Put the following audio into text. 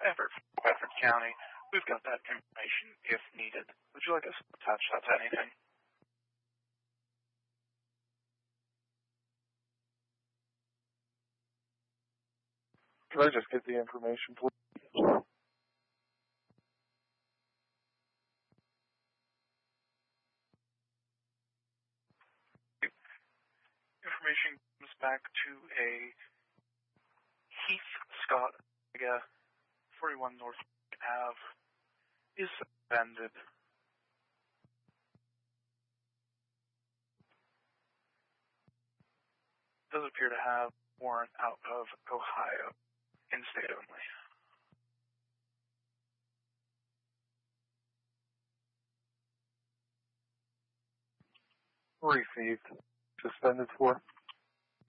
effort from Bradford County. We've got that information if needed. Would you like us to attach that to anything? Can I just get the information, please? Information comes back to a Heath Scott, 41 North Ave, is suspended. Does appear to have warrant out of Ohio, in-state only. Received. Suspended for.